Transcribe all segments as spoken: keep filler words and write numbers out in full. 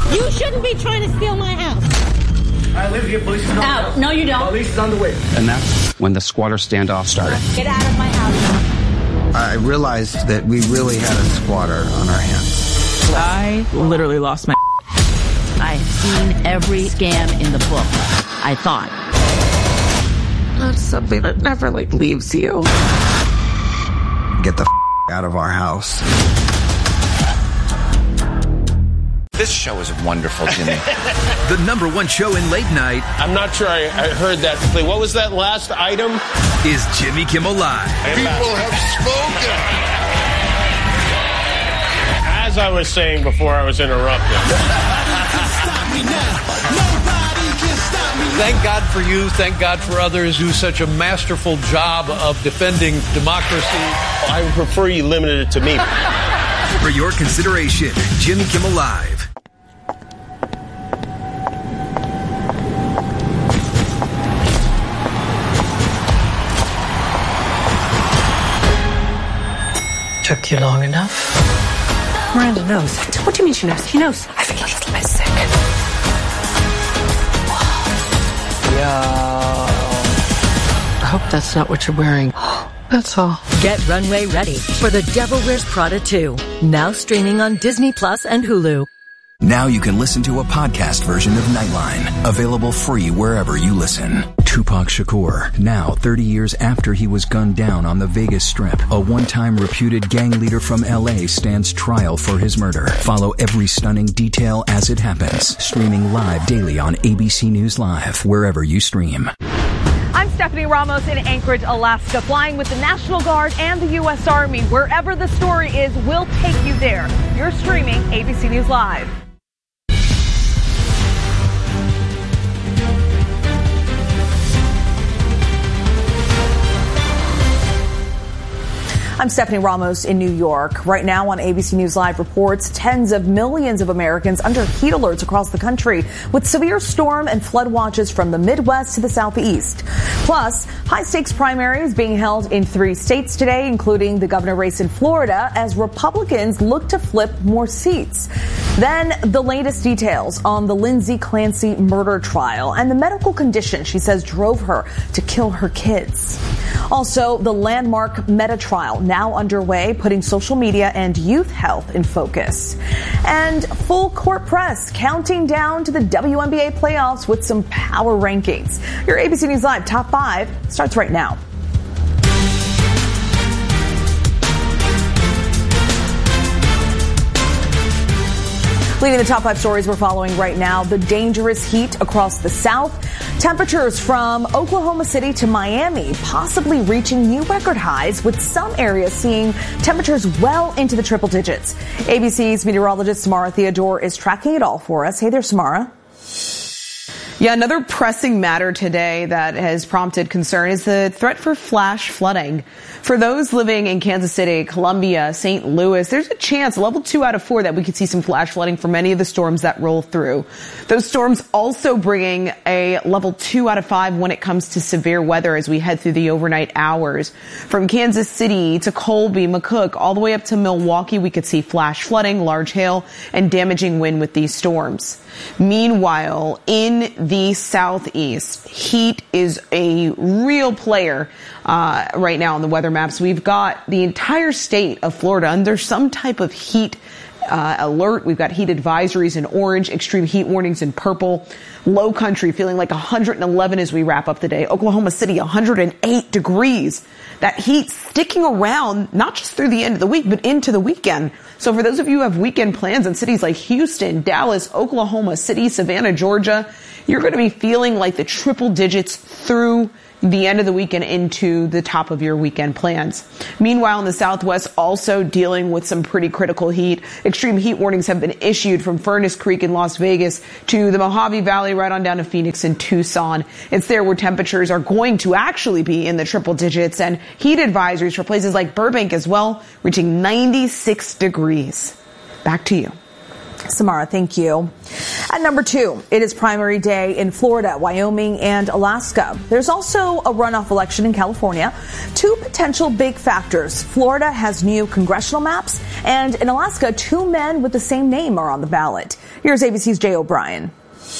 You shouldn't be trying to steal my house. I live here. Police is on the way. Out. No, you don't. Police is on the way. And that's when the squatter standoff started. Get out of my house. I realized that we really had a squatter on our hands. I literally lost my... I've seen every scam in the book, I thought. That's something that never, like, leaves you. Get the f- out of our house. This show is wonderful, Jimmy. The number one show in late night. I'm not sure I, I heard that. What was that last item? Is Jimmy Kimmel Live. People have spoken. As I was saying before I was interrupted. Thank God for you. Thank God for others who do such a masterful job of defending democracy. I would prefer you limited it to me. For your consideration, Jimmy Kimmel Live. Took you long enough? Miranda knows. What do you mean she knows? She knows. I feel a little bit sick. Yeah. I hope that's not what you're wearing. That's all. Get runway ready for The Devil Wears Prada two. Now streaming on Disney Plus and Hulu. Now you can listen to a podcast version of Nightline, available free wherever you listen. Tupac Shakur, now thirty years after he was gunned down on the Vegas Strip, a one-time reputed gang leader from L A stands trial for his murder. Follow every stunning detail as it happens, streaming live daily on A B C News Live, wherever you stream. I'm Stephanie Ramos in Anchorage, Alaska, flying with the National Guard and the U S Army. Wherever the story is, we'll take you there. You're streaming A B C News Live. I'm Stephanie Ramos in New York. Right now on A B C News Live reports tens of millions of Americans under heat alerts across the country with severe storm and flood watches from the Midwest to the Southeast. Plus, high-stakes primaries being held in three states today, including the governor race in Florida, as Republicans look to flip more seats. Then the latest details on the Lindsay Clancy murder trial and the medical condition she says drove her to kill her kids. Also, the landmark Meta trial now underway, putting social media and youth health in focus. And full court press counting down to the W N B A playoffs with some power rankings. Your A B C News Live Top five starts right now. Leading the top five stories we're following right now, the dangerous heat across the South. Temperatures from Oklahoma City to Miami possibly reaching new record highs, with some areas seeing temperatures well into the triple digits. A B C's meteorologist Samara Theodore is tracking it all for us. Hey there, Samara. Yeah, another pressing matter today that has prompted concern is the threat for flash flooding. For those living in Kansas City, Columbia, Saint Louis, there's a chance, level two out of four, that we could see some flash flooding for many of the storms that roll through. Those storms also bringing a level two out of five when it comes to severe weather as we head through the overnight hours. From Kansas City to Colby, McCook, all the way up to Milwaukee, we could see flash flooding, large hail, and damaging wind with these storms. Meanwhile, in the southeast, heat is a real player uh, right now on the weather maps. We've got the entire state of Florida under some type of heat uh, alert. We've got heat advisories in orange, extreme heat warnings in purple. Low country feeling like one hundred eleven as we wrap up the day. Oklahoma City, one hundred eight degrees. That heat sticking around, not just through the end of the week, but into the weekend. So for those of you who have weekend plans in cities like Houston, Dallas, Oklahoma City, Savannah, Georgia, you're going to be feeling like the triple digits through the end of the weekend into the top of your weekend plans. Meanwhile, in the Southwest, also dealing with some pretty critical heat. Extreme heat warnings have been issued from Furnace Creek in Las Vegas to the Mojave Valley right on down to Phoenix and Tucson. It's there where temperatures are going to actually be in the triple digits, and heat advisories for places like Burbank as well, reaching ninety-six degrees. Back to you. Samara, thank you. At number two, it is primary day in Florida, Wyoming, and Alaska. There's also a runoff election in California. Two potential big factors. Florida has new congressional maps, and in Alaska, two men with the same name are on the ballot. Here's A B C's Jay O'Brien.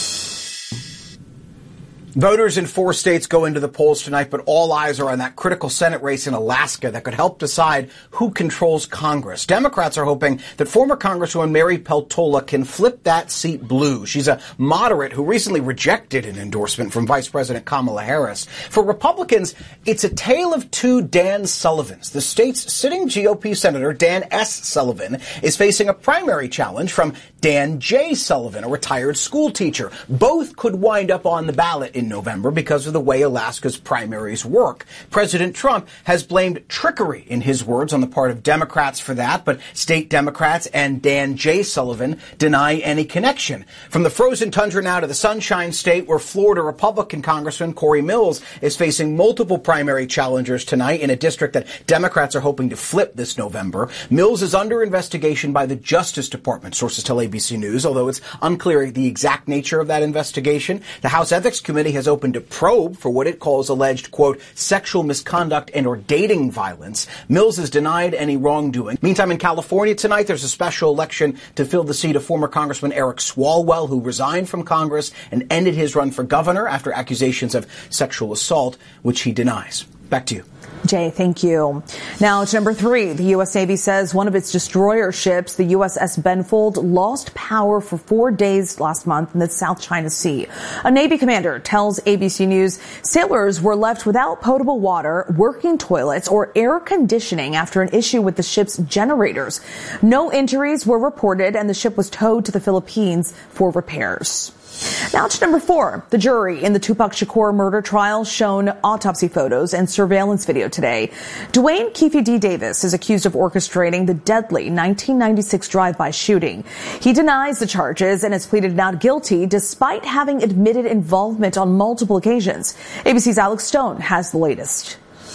Voters in four states go into the polls tonight, but all eyes are on that critical Senate race in Alaska that could help decide who controls Congress. Democrats are hoping that former Congresswoman Mary Peltola can flip that seat blue. She's a moderate who recently rejected an endorsement from Vice President Kamala Harris. For Republicans, it's a tale of two Dan Sullivans. The state's sitting G O P Senator Dan S. Sullivan is facing a primary challenge from Dan J. Sullivan, a retired school teacher. Both could wind up on the ballot in November because of the way Alaska's primaries work. President Trump has blamed trickery, in his words, on the part of Democrats for that, but state Democrats and Dan J. Sullivan deny any connection. From the frozen tundra now to the Sunshine State, where Florida Republican Congressman Corey Mills is facing multiple primary challengers tonight in a district that Democrats are hoping to flip this November. Mills is under investigation by the Justice Department, sources tell A B C News, although it's unclear the exact nature of that investigation. The House Ethics Committee has opened a probe for what it calls alleged, quote, sexual misconduct and or dating violence. Mills has denied any wrongdoing. Meantime, in California tonight, there's a special election to fill the seat of former Congressman Eric Swalwell, who resigned from Congress and ended his run for governor after accusations of sexual assault, which he denies. Back to you. Jay, thank you. Now to number three. The U S. Navy says one of its destroyer ships, the U S S Benfold, lost power for four days last month in the South China Sea. A Navy commander tells A B C News sailors were left without potable water, working toilets, or air conditioning after an issue with the ship's generators. No injuries were reported, and the ship was towed to the Philippines for repairs. Now to number four. The jury in the Tupac Shakur murder trial shown autopsy photos and surveillance video today. Dwayne Keefe D. Davis is accused of orchestrating the deadly nineteen ninety-six drive-by shooting. He denies the charges and has pleaded not guilty despite having admitted involvement on multiple occasions. A B C's Alex Stone has the latest.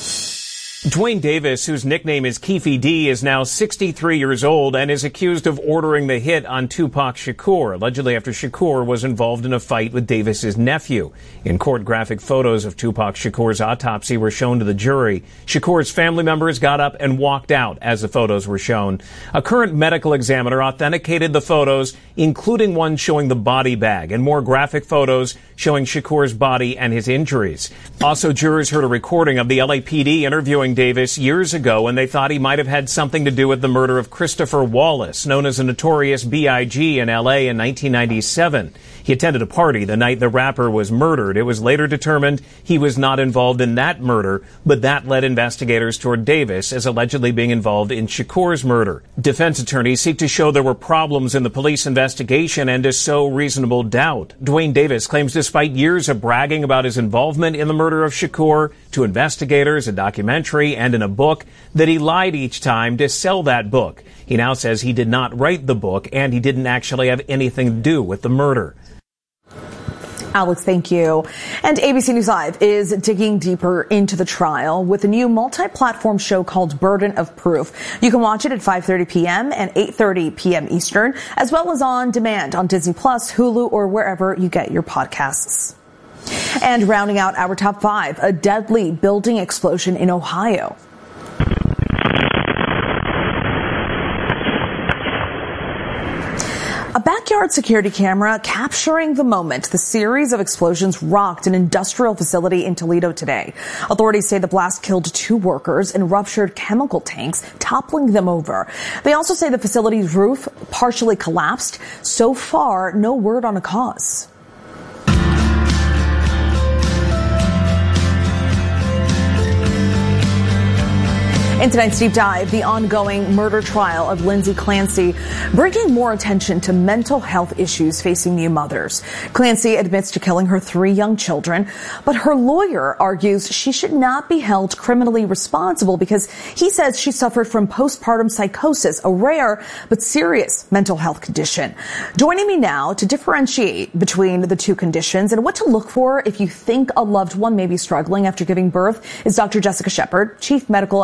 Dwayne Davis, whose nickname is Keefe D, is now sixty-three years old and is accused of ordering the hit on Tupac Shakur, allegedly after Shakur was involved in a fight with Davis's nephew. In court, graphic photos of Tupac Shakur's autopsy were shown to the jury. Shakur's family members got up and walked out as the photos were shown. A current medical examiner authenticated the photos, including one showing the body bag, and more graphic photos showing Shakur's body and his injuries. Also, jurors heard a recording of the L A P D interviewing Davis years ago when they thought he might have had something to do with the murder of Christopher Wallace, known as a notorious B I G in L A in nineteen ninety-seven. He attended a party the night the rapper was murdered. It was later determined he was not involved in that murder, but that led investigators toward Davis as allegedly being involved in Shakur's murder. Defense attorneys seek to show there were problems in the police investigation and to sow reasonable doubt. Dwayne Davis claims despite years of bragging about his involvement in the murder of Shakur to investigators, a documentary, and in a book, that he lied each time to sell that book. He now says he did not write the book and he didn't actually have anything to do with the murder. Alex, thank you. And A B C News Live is digging deeper into the trial with a new multi-platform show called Burden of Proof. You can watch it at five thirty p.m. and eight thirty p.m. Eastern, as well as on demand on Disney Plus, Hulu, or wherever you get your podcasts. And rounding out our top five, a deadly building explosion in Ohio. A backyard security camera capturing the moment the series of explosions rocked an industrial facility in Toledo today. Authorities say the blast killed two workers and ruptured chemical tanks, toppling them over. They also say the facility's roof partially collapsed. So far, no word on a cause. In tonight's Deep Dive, the ongoing murder trial of Lindsay Clancy, bringing more attention to mental health issues facing new mothers. Clancy admits to killing her three young children, but her lawyer argues she should not be held criminally responsible because he says she suffered from postpartum psychosis, a rare but serious mental health condition. Joining me now to differentiate between the two conditions and what to look for if you think a loved one may be struggling after giving birth is Doctor Jessica Shepard, Chief Medical Officer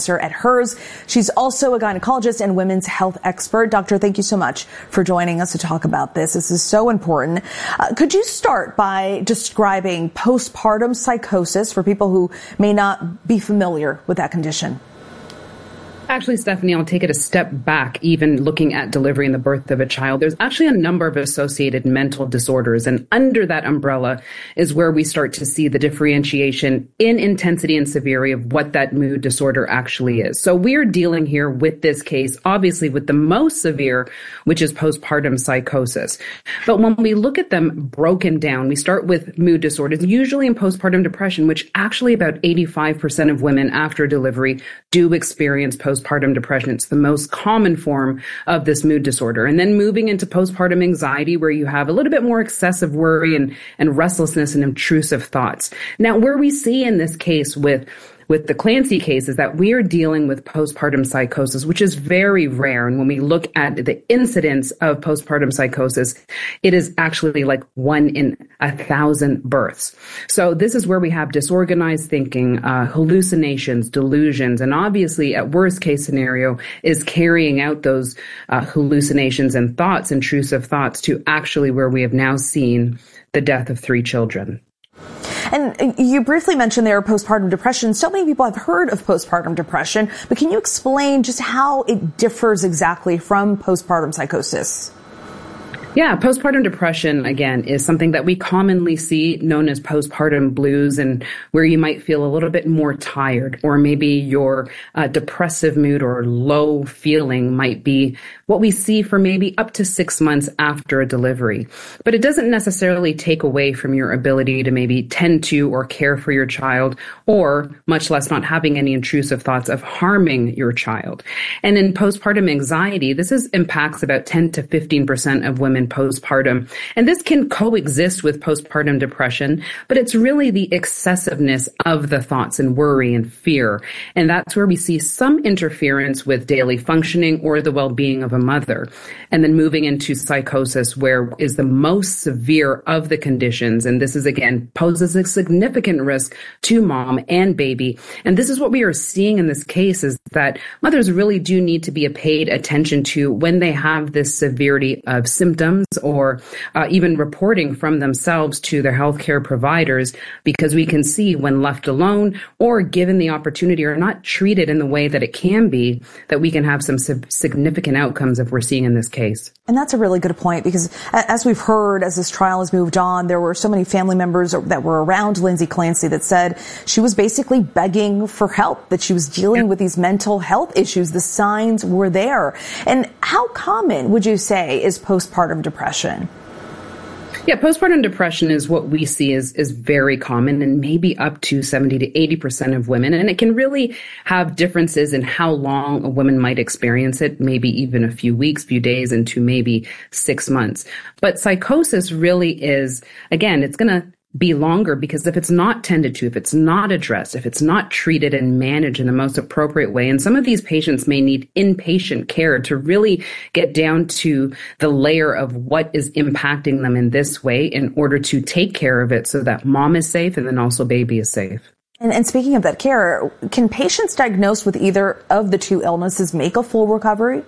professor at Hers. She's also a gynecologist and women's health expert. Doctor, thank you so much for joining us to talk about this. This is so important. Uh, could you start by describing postpartum psychosis for people who may not be familiar with that condition? Actually, Stephanie, I'll take it a step back, even looking at delivery and the birth of a child. There's actually a number of associated mental disorders. And under that umbrella is where we start to see the differentiation in intensity and severity of what that mood disorder actually is. So we're dealing here with this case, obviously, with the most severe, which is postpartum psychosis. But when we look at them broken down, we start with mood disorders, usually in postpartum depression, which actually about eighty-five percent of women after delivery do experience postpartum postpartum depression. It's the most common form of this mood disorder. And then moving into postpartum anxiety, where you have a little bit more excessive worry and, and restlessness and intrusive thoughts. Now, where we see in this case with With the Clancy case is that we are dealing with postpartum psychosis, which is very rare. And when we look at the incidence of postpartum psychosis, it is actually like one in a thousand births. So this is where we have disorganized thinking, uh, hallucinations, delusions, and obviously at worst case scenario is carrying out those uh, hallucinations and thoughts, intrusive thoughts, to actually where we have now seen the death of three children. And you briefly mentioned there postpartum depression. So many people have heard of postpartum depression, but can you explain just how it differs exactly from postpartum psychosis? Yeah, postpartum depression, again, is something that we commonly see known as postpartum blues, and where you might feel a little bit more tired, or maybe your uh, depressive mood or low feeling might be what we see for maybe up to six months after a delivery. But it doesn't necessarily take away from your ability to maybe tend to or care for your child, or much less not having any intrusive thoughts of harming your child. And in postpartum anxiety, this is impacts about ten to fifteen percent of women postpartum. And this can coexist with postpartum depression, but it's really the excessiveness of the thoughts and worry and fear. And that's where we see some interference with daily functioning or the well-being of a mother. And then moving into psychosis, where is the most severe of the conditions. And this is, again, poses a significant risk to mom and baby. And this is what we are seeing in this case, is that mothers really do need to be paid attention to when they have this severity of symptoms, or uh, even reporting from themselves to their healthcare providers, because we can see when left alone or given the opportunity or not treated in the way that it can be, that we can have some significant outcomes if we're seeing in this case. And that's a really good point, because as we've heard, as this trial has moved on, there were so many family members that were around Lindsay Clancy that said she was basically begging for help, that she was dealing with these mental health issues. The signs were there. And how common would you say is postpartum depression? Yeah, postpartum depression is what we see is, is very common, and maybe up to seventy to eighty percent of women. And it can really have differences in how long a woman might experience it, maybe even a few weeks, few days, into maybe six months. But psychosis really is, again, it's going to be longer, because if it's not tended to, if it's not addressed, if it's not treated and managed in the most appropriate way, and some of these patients may need inpatient care to really get down to the layer of what is impacting them in this way in order to take care of it so that mom is safe and then also baby is safe. And, and speaking of that care, can patients diagnosed with either of the two illnesses make a full recovery?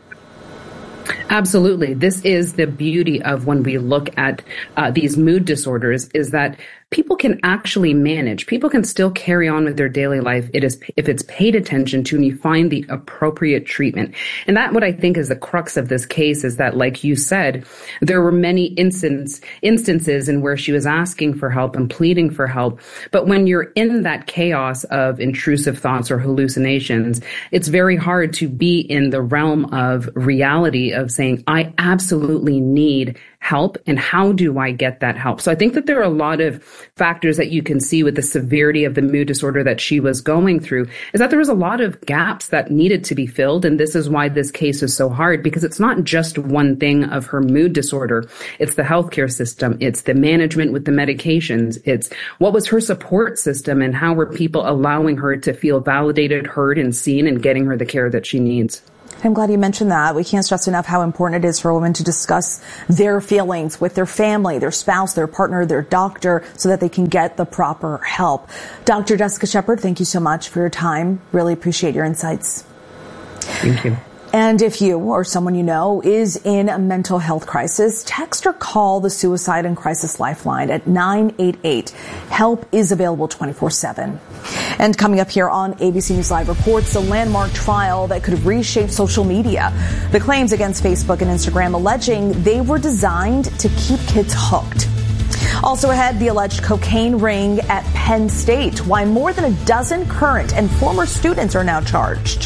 Absolutely. This is the beauty of when we look at uh, these mood disorders, is that people can actually manage. People can still carry on with their daily life. It is, if it's paid attention to and you find the appropriate treatment. And that, what I think is the crux of this case, is that, like you said, there were many instance, instances in where she was asking for help and pleading for help. But when you're in that chaos of intrusive thoughts or hallucinations, it's very hard to be in the realm of reality of saying, I absolutely need help, and how do I get that help? So I think that there are a lot of factors that you can see with the severity of the mood disorder that she was going through, is that there was a lot of gaps that needed to be filled. And this is why this case is so hard, because it's not just one thing of her mood disorder. It's the healthcare system. It's the management with the medications. It's what was her support system, and how were people allowing her to feel validated, heard, and seen, and getting her the care that she needs. I'm glad you mentioned that. We can't stress enough how important it is for women to discuss their feelings with their family, their spouse, their partner, their doctor, so that they can get the proper help. Doctor Jessica Shepard, thank you so much for your time. Really appreciate your insights. Thank you. And if you or someone you know is in a mental health crisis, text or call the Suicide and Crisis Lifeline at nine eight eight. Help is available twenty-four seven. And coming up here on A B C News Live reports the landmark trial that could reshape social media. The claims against Facebook and Instagram alleging they were designed to keep kids hooked. Also ahead, the alleged cocaine ring at Penn State. Why more than a dozen current and former students are now charged.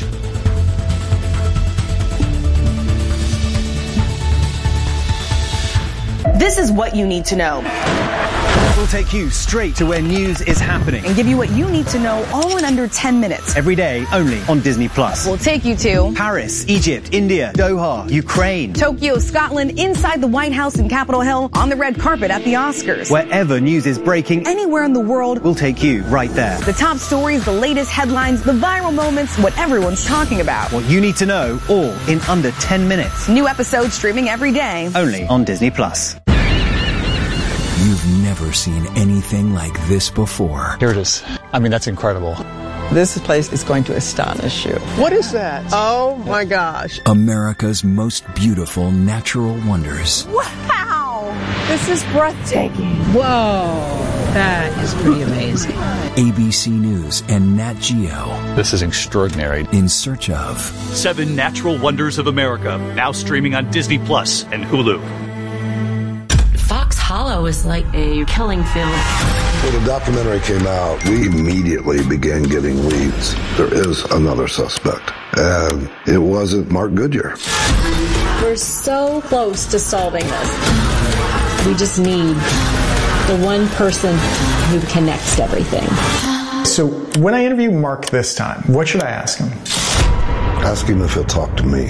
This is what you need to know. We'll take you straight to where news is happening and give you what you need to know all in under ten minutes. Every day, only on Disney Plus. We'll take you to Paris, Egypt, India, Doha, Ukraine, Tokyo, Scotland, inside the White House and Capitol Hill, on the red carpet at the Oscars. Wherever news is breaking, anywhere in the world, we'll take you right there. The top stories, the latest headlines, the viral moments, what everyone's talking about. What you need to know, all in under ten minutes. New episodes streaming every day. Only on Disney Plus. You've never seen anything like this before. Here it is. I mean, that's incredible. This place is going to astonish you. What is that? Oh my gosh. America's most beautiful natural wonders. Wow! This is breathtaking. Whoa, that is pretty amazing. A B C News and Nat Geo. This is extraordinary. In search of Seven Natural Wonders of America, now streaming on Disney Plus and Hulu. Fox Hollow is like a killing field. When the documentary came out, we immediately began getting leads. There is another suspect, and it wasn't Mark Goodyear. We're so close to solving this. We just need the one person who connects everything. So when I interview Mark this time, what should I ask him? Ask him if he'll talk to me.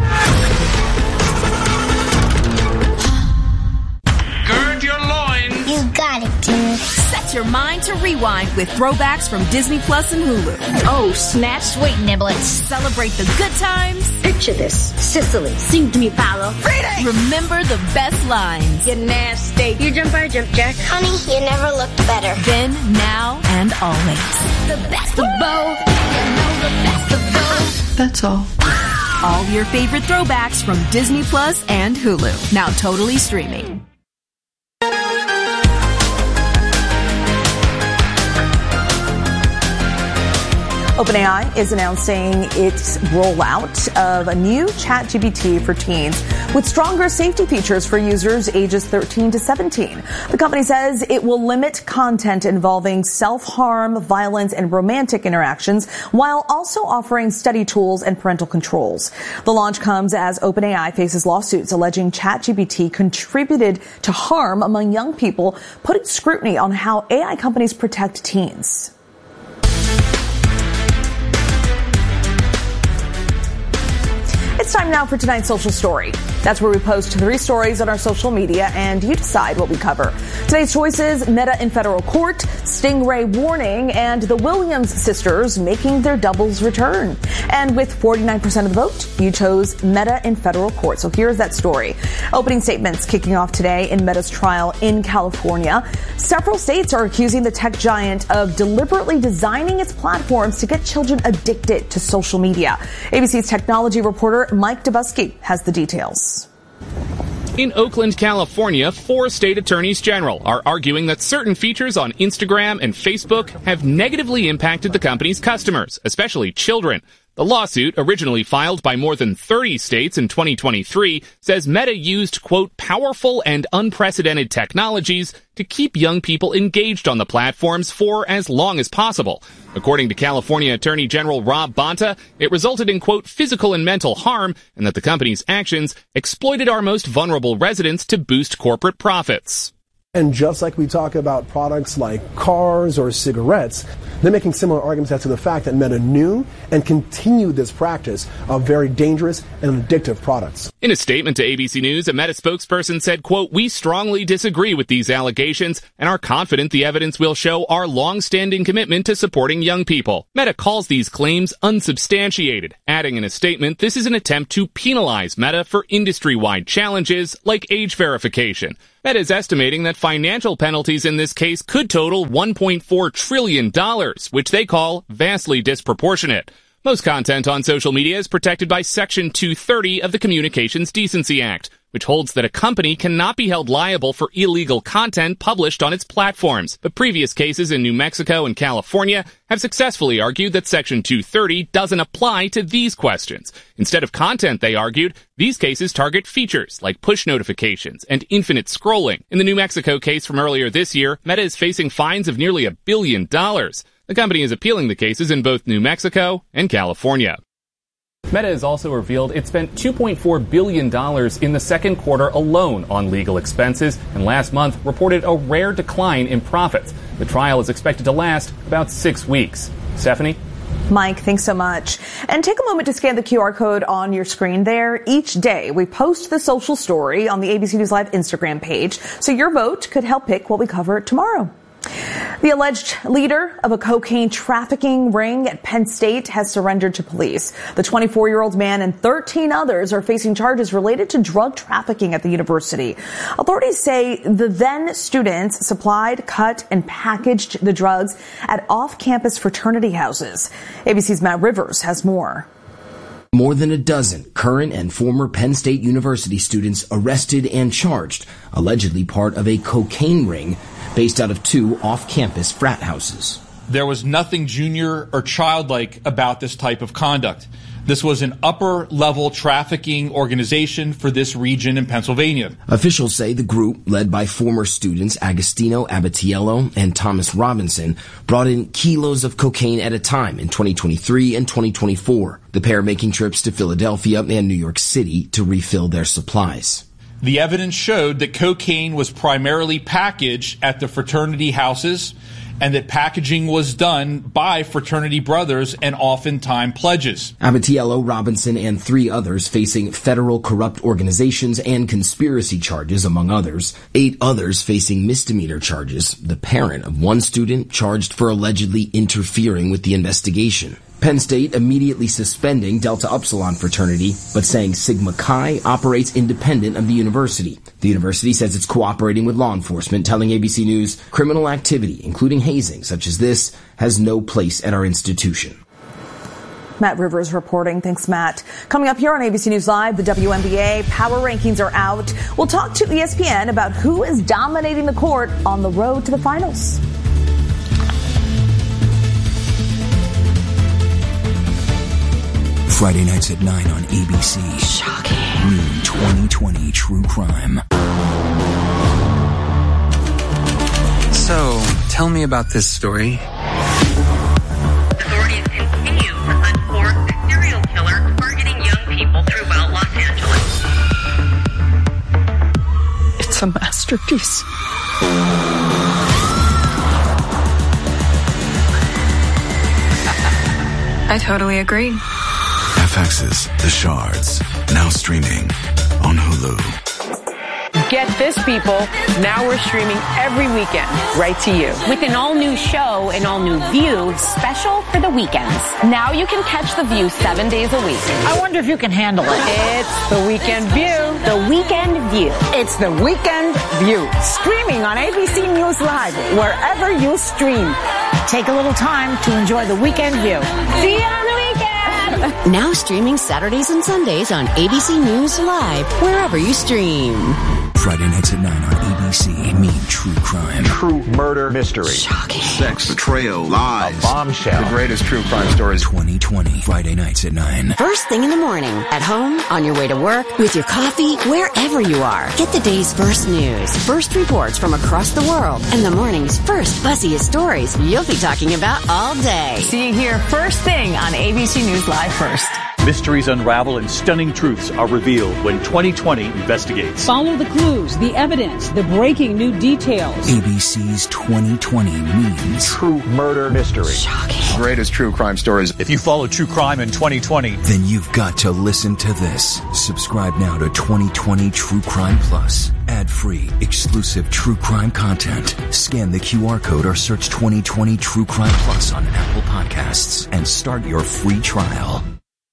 Set your mind to rewind with throwbacks from Disney Plus and Hulu. Oh, snap, sweet niblets. Celebrate the good times. Picture this. Sicily. Sing to me, Paolo. Reading. Remember the best lines. You're nasty. You jump, I jump, Jack. Honey, you never looked better. Then, now, and always. The best of both. You know the best of both. That's all. All your favorite throwbacks from Disney Plus and Hulu. Now totally streaming. OpenAI is announcing its rollout of a new ChatGPT for teens with stronger safety features for users ages thirteen to seventeen. The company says it will limit content involving self-harm, violence, and romantic interactions while also offering study tools and parental controls. The launch comes as OpenAI faces lawsuits alleging ChatGPT contributed to harm among young people, putting scrutiny on how A I companies protect teens. It's time now for tonight's social story. That's where we post three stories on our social media and you decide what we cover. Today's choices: Meta in federal court, Stingray warning, and the Williams sisters making their doubles return. And with forty-nine percent of the vote, you chose Meta in federal court. So here's that story. Opening statements kicking off today in Meta's trial in California. Several states are accusing the tech giant of deliberately designing its platforms to get children addicted to social media. A B C's technology reporter Mike Dubusky has the details. In Oakland, California, four state attorneys general are arguing that certain features on Instagram and Facebook have negatively impacted the company's customers, especially children. The lawsuit, originally filed by more than thirty states in twenty twenty-three, says Meta used, quote, powerful and unprecedented technologies to keep young people engaged on the platforms for as long as possible. According to California Attorney General Rob Bonta, it resulted in, quote, physical and mental harm, and that the company's actions exploited our most vulnerable residents to boost corporate profits. And just like we talk about products like cars or cigarettes, they're making similar arguments as to the fact that Meta knew and continued this practice of very dangerous and addictive products. In a statement to A B C News, a Meta spokesperson said, quote, "We strongly disagree with these allegations and are confident the evidence will show our long-standing commitment to supporting young people." Meta calls these claims unsubstantiated, adding in a statement, "This is an attempt to penalize Meta for industry-wide challenges like age verification." Meta is estimating that financial penalties in this case could total one point four trillion dollars, which they call vastly disproportionate. Most content on social media is protected by Section two thirty of the Communications Decency Act, which holds that a company cannot be held liable for illegal content published on its platforms. But previous cases in New Mexico and California have successfully argued that Section two thirty doesn't apply to these questions. Instead of content, they argued, these cases target features like push notifications and infinite scrolling. In the New Mexico case from earlier this year, Meta is facing fines of nearly a billion dollars. The company is appealing the cases in both New Mexico and California. Meta has also revealed it spent two point four billion dollars in the second quarter alone on legal expenses, and last month reported a rare decline in profits. The trial is expected to last about six weeks. Stephanie? Mike, thanks so much. And take a moment to scan the Q R code on your screen there. Each day, we post the social story on the A B C News Live Instagram page, so your vote could help pick what we cover tomorrow. The alleged leader of a cocaine trafficking ring at Penn State has surrendered to police. The twenty-four-year-old man and thirteen others are facing charges related to drug trafficking at the university. Authorities say the then students supplied, cut, and packaged the drugs at off-campus fraternity houses. A B C's Matt Rivers has more. More than a dozen current and former Penn State University students arrested and charged, allegedly part of a cocaine ring based out of two off-campus frat houses. There was nothing junior or childlike about this type of conduct. This was an upper-level trafficking organization for this region in Pennsylvania. Officials say the group, led by former students Agostino Abatiello and Thomas Robinson, brought in kilos of cocaine at a time in twenty twenty-three and twenty twenty-four, the pair making trips to Philadelphia and New York City to refill their supplies. The evidence showed that cocaine was primarily packaged at the fraternity houses and that packaging was done by fraternity brothers and oftentimes pledges. Abatiello, Robinson, and three others facing federal corrupt organizations and conspiracy charges, among others. Eight others facing misdemeanor charges. The parent of one student charged for allegedly interfering with the investigation. Penn State immediately suspending Delta Upsilon fraternity, but saying Sigma Chi operates independent of the university. The university says it's cooperating with law enforcement, telling A B C News criminal activity, including hazing such as this, has no place at our institution. Matt Rivers reporting. Thanks, Matt. Coming up here on A B C News Live, the W N B A power rankings are out. We'll talk to E S P N about who is dominating the court on the road to the finals. Friday nights at nine on A B C. Shocking. Noon twenty twenty True Crime. So, tell me about this story. Authorities continue to hunt for a serial killer targeting young people throughout Los Angeles. It's a masterpiece. I totally agree. F X's The Shards, now streaming on Hulu. Get this, people. Now we're streaming every weekend, right to you. With an all-new show, an all-new view, special for the weekends. Now you can catch The View seven days a week. I wonder if you can handle it. It's The Weekend View. The Weekend View. It's The Weekend View. Streaming on A B C News Live, wherever you stream. Take a little time to enjoy The Weekend View. See you on the weekend! Now streaming Saturdays and Sundays on A B C News Live, wherever you stream. Friday nights at nine on A B C. Meet True Crime. True murder mystery. Shocking. Sex, betrayal, lies. A bombshell. The greatest true crime stories. twenty twenty. Friday nights at nine. First thing in the morning. At home, on your way to work, with your coffee, wherever you are. Get the day's first news, first reports from across the world, and the morning's first buzziest stories you'll be talking about all day. See you here first thing on A B C News Live First. Mysteries unravel and stunning truths are revealed when twenty twenty investigates. Follow the clues, the evidence, the breaking new details. A B C's twenty twenty means true murder mystery. Shocking. Greatest true crime stories. If you follow true crime in twenty twenty, then you've got to listen to this. Subscribe now to twenty twenty True Crime Plus. Ad-free, exclusive true crime content. Scan the Q R code or search twenty twenty True Crime Plus on Apple Podcasts and start your free trial.